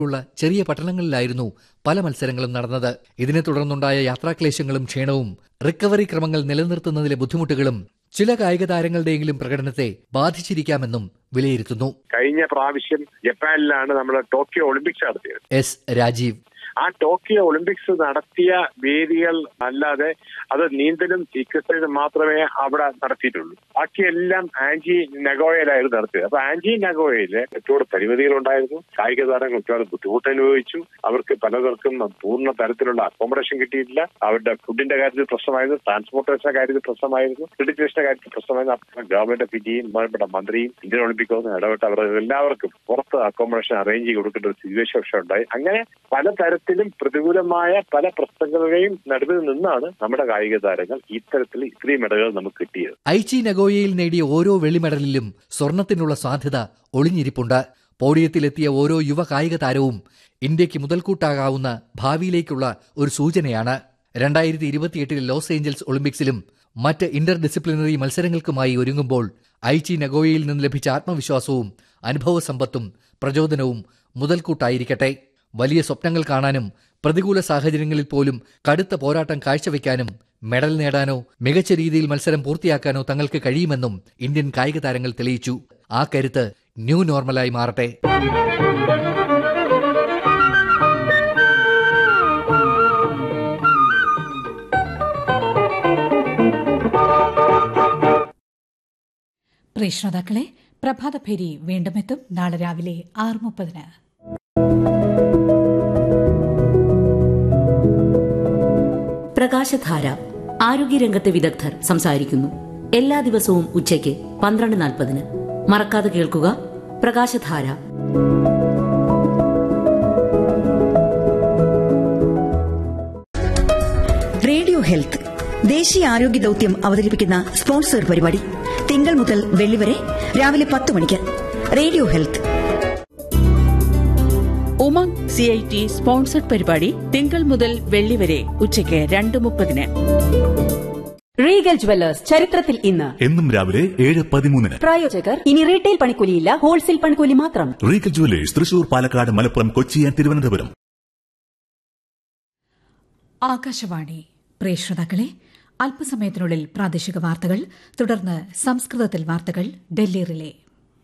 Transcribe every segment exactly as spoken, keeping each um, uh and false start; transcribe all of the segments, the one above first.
ഉള്ള ചെറിയ പട്ടണങ്ങളിലായിരുന്നു പല മത്സരങ്ങളും നടന്നത്. ഇതിനെ തുടർന്നുണ്ടായ യാത്രാക്ലേശങ്ങളും ക്ഷീണവും റിക്കവറി ക്രമങ്ങൾ നിലനിർത്തുന്നതിലെ ബുദ്ധിമുട്ടുകളും ചില കായിക താരങ്ങളുടെയെങ്കിലും പ്രകടനത്തെ ബാധിച്ചിരിക്കാമെന്നും വിലയിരുത്തുന്നു. കഴിഞ്ഞ പ്രാവശ്യം ജപ്പാനിലാണ് നമ്മൾ ടോക്കിയോ ഒളിമ്പിക്സ് നടത്തിയത്. എസ് രാജീവ് ആ ടോക്കിയോ ഒളിമ്പിക്സ് നടത്തിയ വേദികൾ അല്ലാതെ അത് നീന്തലും ഇക്കത്തിനും മാത്രമേ അവിടെ നടത്തിയിട്ടുള്ളൂ. ബാക്കിയെല്ലാം ആൻജി നഗോയയിലായിരുന്നു നടത്തിയത്. അപ്പൊ ആൻജി നഗോയയില് ഒരുപാട് പരിമിതികളുണ്ടായിരുന്നു. കായിക താരങ്ങൾ ഒരുപാട് ബുദ്ധിമുട്ട് അനുഭവിച്ചു. അവർക്ക് പലതർക്കും പൂർണ്ണ തരത്തിലുള്ള അക്കോമഡേഷൻ കിട്ടിയിട്ടില്ല. അവരുടെ ഫുഡിന്റെ കാര്യത്തിൽ പ്രശ്നമായിരുന്നു, ട്രാൻസ്പോർട്ടേഷന്റെ കാര്യത്തിൽ പ്രശ്നമായിരുന്നു, ക്രെഡിറ്റേഷന്റെ കാര്യത്തിൽ പ്രശ്നമായിരുന്നു. ഗവൺമെന്റ് ഓഫ് ഇന്ത്യയും ബഹുമാനപ്പെട്ട മന്ത്രിയും ഇന്ത്യൻ ഒളിമ്പിക് ഇടപെട്ട് അവർ എല്ലാവർക്കും പുറത്ത് അക്കോമഡേഷൻ അറേഞ്ച് ചെയ്ത് കൊടുക്കേണ്ട ഒരു സിറ്റുവേഷൻ ഉണ്ടായി. അങ്ങനെ പലതരത്തിൽ ത്തിലും പ്രതികൂലമായ പല പ്രശ്നങ്ങളുടെയും നടുവിൽ നിന്നാണ് നമ്മുടെ കായിക താരങ്ങൾ ഇത്തരത്തിൽ ഇത്രയും മെഡലുകൾ നമുക്ക് കിട്ടിയത്. ഐച്ചി നഗോയയിൽ നേടിയ ഓരോ വെള്ളി മെഡലിലും സ്വർണത്തിനുള്ള സാധ്യത ഒളിഞ്ഞിരിപ്പുണ്ട്. പോഡിയത്തിലെത്തിയ ഓരോ യുവ കായിക താരവും ഇന്ത്യക്ക് മുതൽക്കൂട്ടാകാവുന്ന ഭാവിയിലേക്കുള്ള ഒരു സൂചനയാണ്. രണ്ടായിരത്തി ഇരുപത്തിയെട്ടിലെ ലോസ് ഏഞ്ചൽസ് ഒളിമ്പിക്സിലും മറ്റ് ഇന്റർ ഡിസിപ്ലിനറി മത്സരങ്ങൾക്കുമായി ഒരുങ്ങുമ്പോൾ ഐച്ചി നഗോയയിൽ നിന്ന് ലഭിച്ച ആത്മവിശ്വാസവും അനുഭവ സമ്പത്തും പ്രചോദനവും മുതൽക്കൂട്ടായിരിക്കട്ടെ. വലിയ സ്വപ്നങ്ങൾ കാണാനും പ്രതികൂല സാഹചര്യങ്ങളിൽ പോലും കടുത്ത പോരാട്ടം കാഴ്ചവെക്കാനും മെഡൽ നേടാനോ മികച്ച രീതിയിൽ മത്സരം പൂർത്തിയാക്കാനോ തങ്ങൾക്ക് കഴിയുമെന്നും ഇന്ത്യൻ കായിക താരങ്ങൾ തെളിയിച്ചു. ആ കരുത്ത് ന്യൂ നോർമലായി മാറട്ടെ. പ്രിയ ശ്രോതാക്കളെ, പ്രഭാതഭേരി വീണ്ടും എത്തും നാളെ രാവിലെ ആറ് മുപ്പതിന്. പ്രകാശധാര ആരോഗ്യരംഗത്തെ വിദഗ്ധർ സംസാരിക്കുന്നു. എല്ലാ ദിവസവും ഉച്ചയ്ക്ക് പന്ത്രണ്ട് നാൽപ്പതിന് മറക്കാതെ കേൾക്കുക. പ്രകാശധാര. റേഡിയോ ഹെൽത്ത് ദേശീയ ആരോഗ്യ ദൌത്യം അവതരിപ്പിക്കുന്ന സ്പോൺസർ പരിപാടി തിങ്കൾ മുതൽ വെള്ളി വരെ രാവിലെ പത്ത് മണിക്ക്. Radio health. Umang C I T sponsored പരിപാടി തിങ്കൾ മുതൽ വെള്ളി വരെ ഉച്ചയ്ക്ക് രണ്ട് മുപ്പതിന്. റീഗൽ ജുവല്ലേഴ്സ് ചരിത്രത്തിൽ ഇന്ന് എന്നും രാവിലെ ഏഴ് പതിമൂന്നിന്. പ്രായോജകർ ഇനി റീറ്റെയിൽ പണിക്കൂലിയില്ല, ഹോൾസെയിൽ പണിക്കൂലി മാത്രം. Regal jewellers Thrissur, Palakkad, Malappuram, Kochi and Thiruvananthapuram. Akashvani. പ്രിയ ശ്രോതാക്കളെ, അല്പസമയത്തിനുള്ളിൽ പ്രാദേശിക വാർത്തകൾ, തുടർന്ന് സംസ്കൃതത്തിൽ വാർത്തകൾ ഡൽഹി റിലേ.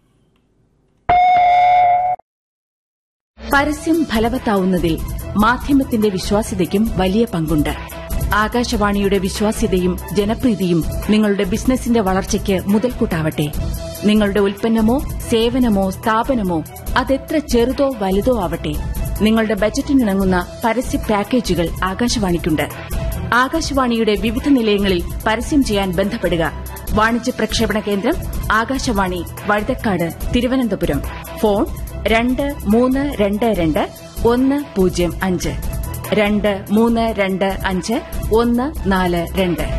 പരസ്യം ഫലവത്താവുന്നതിൽ മാധ്യമത്തിന്റെ വിശ്വാസ്യതയ്ക്കും വലിയ പങ്കുണ്ട്. ആകാശവാണിയുടെ വിശ്വാസ്യതയും ജനപ്രീതിയും നിങ്ങളുടെ ബിസിനസിന്റെ വളർച്ചയ്ക്ക് മുതൽക്കൂട്ടാവട്ടെ. നിങ്ങളുടെ ഉൽപ്പന്നമോ സേവനമോ സ്ഥാപനമോ അതെത്ര ചെറുതോ വലുതോ ആവട്ടെ, നിങ്ങളുടെ ബജറ്റിനിണങ്ങുന്ന പരസ്യ പാക്കേജുകൾ ആകാശവാണിക്കുണ്ട്. ആകാശവാണിയുടെ വിവിധ നിലയങ്ങളിൽ പരസ്യം ചെയ്യാൻ ബന്ധപ്പെടുക. വാണിജ്യ പ്രക്ഷേപണ കേന്ദ്രം ആകാശവാണി, വഴുതക്കാട്, തിരുവനന്തപുരം. ഫോൺ രണ്ട് മൂന്ന് രണ്ട് രണ്ട് ഒന്ന് പൂജ്യം അഞ്ച് രണ്ട് മൂന്ന് രണ്ട് അഞ്ച് ഒന്ന് നാല് രണ്ട്.